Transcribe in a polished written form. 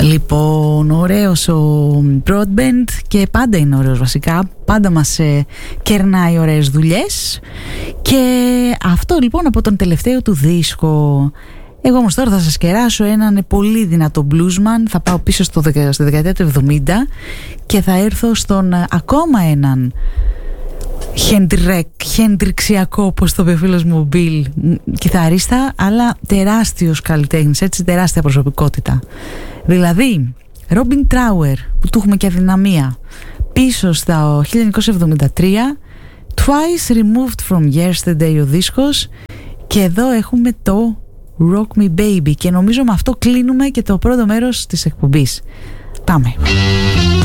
Λοιπόν, ωραίος ο Broadband και πάντα είναι ωραίος βασικά. Πάντα μας κερνάει ωραίες δουλειές. Και αυτό λοιπόν από τον τελευταίο του δίσκο. Εγώ όμως τώρα θα σας κεράσω έναν πολύ δυνατό bluesman. Θα πάω πίσω στη δεκαετία του 70 και θα έρθω στον ακόμα έναν χεντριξιακό, όπως το είπε ο φίλος μου Bill, κιθαρίστα, αλλά τεράστιος καλλιτέχνης, έτσι, τεράστια προσωπικότητα. Δηλαδή Robin Trower, που του έχουμε και αδυναμία, πίσω στα 1973, Twice Removed from Yesterday ο δίσκος, και εδώ έχουμε το Rock Me Baby, και νομίζω με αυτό κλείνουμε και το πρώτο μέρος της εκπομπής. Πάμε.